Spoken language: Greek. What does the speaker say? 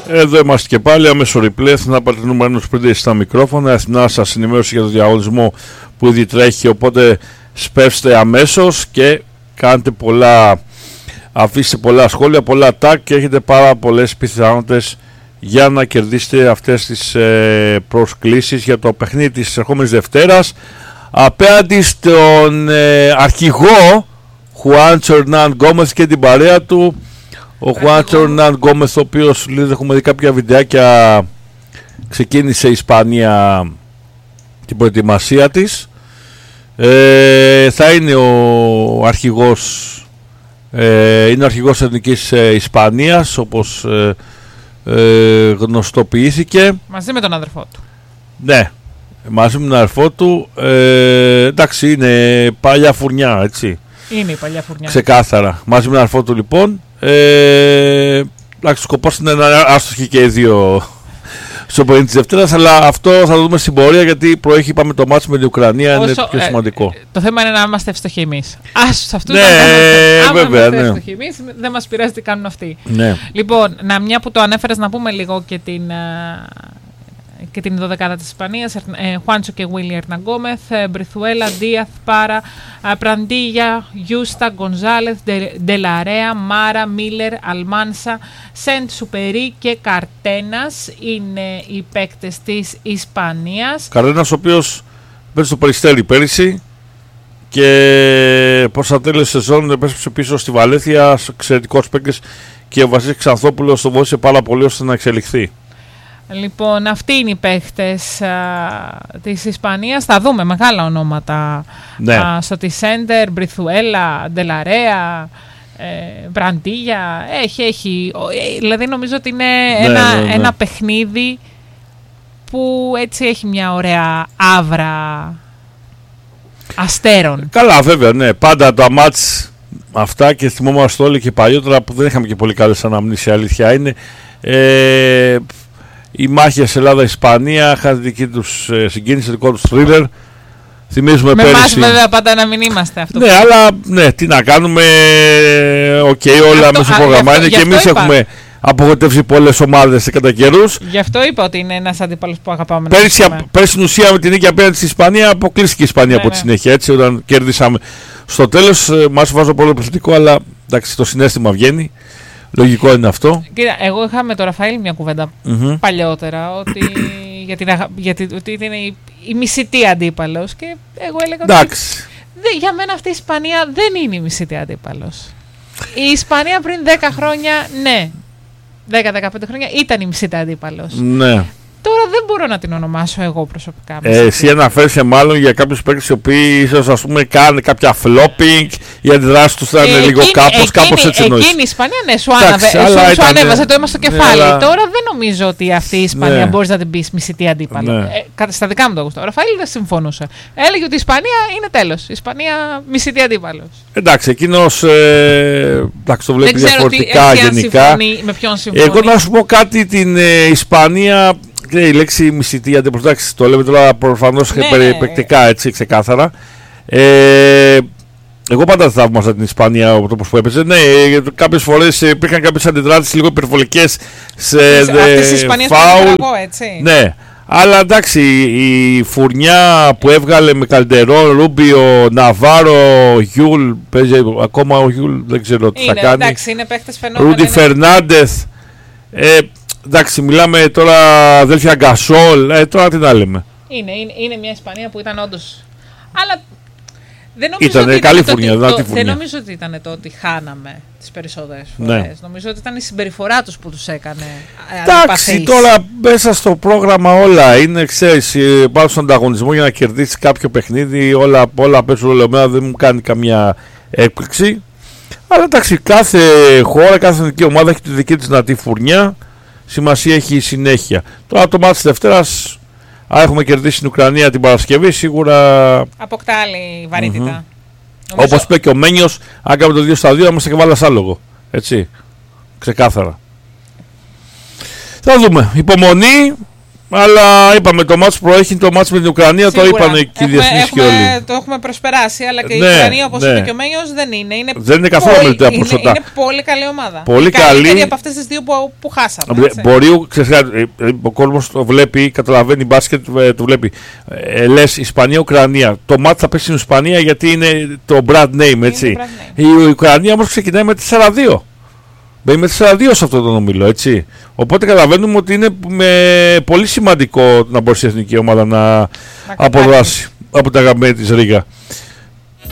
Εδώ είμαστε και πάλι, αμέσως replay. Να πατρινούμε ένας πριν στα μικρόφωνα. Εθνά σας ενημέρωση για το διαγωνισμό που ήδη τρέχει. Οπότε σπεύστε αμέσως και κάντε πολλά, αφήστε πολλά σχόλια, πολλά tag και έχετε πάρα πολλές πιθανότητες για να κερδίσετε αυτές τις προσκλήσεις για το παιχνίδι της ερχόμενης Δευτέρας απέναντι στον αρχηγό Χουάντσο Ερνάν Γκόμεθ και την παρέα του. Ο Χουάντσο Ερνάν Γκόμεθ, ο οποίος έχουμε δει κάποια βιντεάκια, ξεκίνησε η Ισπανία την προετοιμασία της. Θα είναι ο αρχηγός, είναι ο αρχηγός Εθνικής Ισπανίας, όπως γνωστοποιήθηκε. Μαζί με τον αδερφό του. Ναι, μαζί με τον αδερφό του. Εντάξει, είναι παλιά φουρνιά, έτσι. Είναι η παλιά φουρνιά. Ξεκάθαρα. Μαζί με τον αδερφό του, λοιπόν. Εντάξει, σκοπός είναι να άστοχοι και οι δύο στο πρωί της Δευτέρας, αλλά αυτό θα το δούμε στην πορεία, γιατί προέχει, είπαμε, το μάτσο με την Ουκρανία, είναι πιο σημαντικό. Το θέμα είναι να είμαστε ευστοχοί εμείς. Σε αυτούς βέβαια, είμαστε ευστοχοί εμείς, δεν μας πειράζει τι κάνουν αυτοί. Ναι. Λοιπόν, μια που το ανέφερες, να πούμε λίγο και την 12η της Ισπανίας. Χουάντσο και Βίλι Ερνάν Γκόμεθ, Μπριθουέλα, Ντίαθ, Πάρα, Πραντίγια, Γιούστα, Γκονζάλεθ, Ντελαρέα, Μάρα, Μίλερ, Αλμάνσα, Σεντ Σουπερί και Καρτένας είναι οι παίκτες της Ισπανίας. Καρτένας, ο οποίος παίζει στο Περιστέρι πέρυσι και προς τα τέλη της σεζόν επέστρεψε πίσω στη Βαλένθια, εξαιρετικός παίκτης, και ο Βασίλης Ξανθόπουλος τον βοήθησε πάρα πολύ ώστε να εξελιχθεί. Λοιπόν, αυτοί είναι οι παίχτες της Ισπανίας. Θα δούμε μεγάλα ονόματα, ναι, στο Τισέντερ, Μπριθουέλα, Ντελαρέα, Μπραντίγια. Έχει. Δηλαδή νομίζω ότι είναι ένα παιχνίδι που έτσι έχει μια ωραία άβρα αστέρων. Καλά, βέβαια, ναι. Πάντα τα μάτς αυτά, και θυμόμαστε όλοι και παλιότερα που δεν είχαμε και πολύ καλές αναμνήσεις, η αλήθεια είναι. Οι μάχες Ελλάδα-Ισπανία είχαν δική τους συγκίνηση, δικό τους θρίλερ. Θυμίζουμε με πέρυσι. Εμάς βέβαια πάντα να μην είμαστε αυτό. Ναι, αλλά ναι, τι να κάνουμε. Όλα μέσα στο πρόγραμμα είναι, και εμείς έχουμε απογοητεύσει πολλές ομάδες κατά καιρούς. Γι' αυτό είπα ότι είναι ένας αντίπαλος που αγαπάμε. Πέρυσι στην ουσία με την νίκη απέναντι στην Ισπανία αποκλείστηκε η Ισπανία από τη συνέχεια. Έτσι, όταν κέρδισαμε στο τέλος, μας βάζω πολύ επιθετικό, αλλά εντάξει, το συναίσθημα βγαίνει. Λογικό είναι αυτό. Κοίτα, εγώ είχα με τον Ραφαήλ μια κουβέντα παλιότερα ότι είναι η μισητή αντίπαλος, και εγώ έλεγα ότι για μένα αυτή η Ισπανία δεν είναι η μισητή αντίπαλος. Η Ισπανία πριν 10 χρόνια, ναι, 10-15 χρόνια ήταν η μισητή αντίπαλος. Ναι. Τώρα δεν μπορώ να την ονομάσω εγώ προσωπικά. Εσύ αναφέρεσαι μάλλον για κάποιους παίκτες οι οποίοι ίσως, ας πούμε, κάνουν κάποια flopping, οι αντιδράσεις τους θα είναι λίγο κάπως έτσι εννοείς. Εκείνη η Ισπανία, ναι, σου ανέβασε το αίμα στο κεφάλι. Αλλά... Τώρα δεν νομίζω ότι αυτή η Ισπανία μπορείς να την πεις μισητή αντίπαλο. Στα δικά μου το γούστο. Ο Ραφαήλ δεν συμφωνούσε. Έλεγε ότι η Ισπανία είναι τέλος. Η Ισπανία μισητή αντίπαλος. Εντάξει, εκείνος το βλέπει διαφορετικά γενικά. Με ποιον συμφωνεί. Εγώ να σου πω κάτι, την Ισπανία. Η λέξη μισητή αντιπροσωπεύει, το λέμε τώρα προφανώς περιπεκτικά, έτσι, ξεκάθαρα. Εγώ πάντα θαύμασα την Ισπανία από το πώς που έπαιζε. Ναι, κάποιες φορές υπήρχαν κάποιες αντιδράσεις λίγο υπερβολικές σε φάουλ. Ναι, αλλά εντάξει, η φουρνιά που έβγαλε με Καλντερόν, Ρούμπιο, Ναβάρο, Γιούλ, παίζει ακόμα ο Γιούλ, δεν ξέρω τι θα κάνει. Εντάξει, είναι παίχτες φαινόμενα. Ρούντι Φερνάντεθ. Εντάξει, μιλάμε τώρα αδέλφια Γκασόλ, τώρα τι να λέμε. Είναι μια Ισπανία που ήταν όντως. Αλλά δεν νομίζω ότι ήταν το ότι χάναμε τις περισσότερες φορές. Ναι. Νομίζω ότι ήταν η συμπεριφορά τους που τους έκανε. Εντάξει, τώρα μέσα στο πρόγραμμα όλα είναι, ξέρεις, πάνω στον ανταγωνισμό για να κερδίσεις κάποιο παιχνίδι, όλα παίζουν ολομένα, δεν μου κάνει καμία έκπληξη. Αλλά εντάξει, κάθε χώρα, κάθε εθνική ομάδα έχει τη δική της δυνατή φουρνιά. Σημασία έχει η συνέχεια. Τώρα το μάτι της Δευτέρας, αν έχουμε κερδίσει την Ουκρανία την Παρασκευή, σίγουρα αποκτά άλλη βαρύτητα. Όπως είπε και ο Μένιος, αν κάνουμε το 2-2, είμαστε και βάλας άλογο. Έτσι. Ξεκάθαρα. Θα δούμε. Υπομονή. Αλλά είπαμε, το μάτς προέχει, το μάτς με την Ουκρανία. Σίγουρα. Το είπαν και οι διεθνείς και όλοι. Το έχουμε προσπεράσει, αλλά και η Ουκρανία, όπως είπε και ο Μέγιος, δεν είναι καθόλου αμεληταία ποσότητα. Είναι πολύ καλή ομάδα. Πολύ καλή από αυτές τις δύο που χάσαμε. Μπορεί, ο κόσμος το βλέπει, καταλαβαίνει μπάσκετ, το βλέπει. Λες Ισπανία-Ουκρανία. Το μάτς θα πέσει στην Ισπανία γιατί είναι το brand name, έτσι. Η Ουκρανία όμως ξεκινάει με 4-2. Μπαίνει με 4-2 σε αυτό το όμιλο, έτσι. Οπότε καταλαβαίνουμε ότι είναι πολύ σημαντικό να μπορεί η εθνική ομάδα να αποδράσει από τα αγαπημένη της Ρίγα.